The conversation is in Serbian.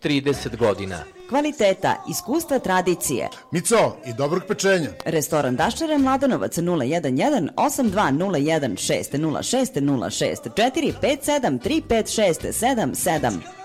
30 godina. Kvaliteta, iskustva, tradicije. Mico, i dobrog pečenja. Restoran Daščare, Mladenovac 011 8201 606 06 04 57 356 77.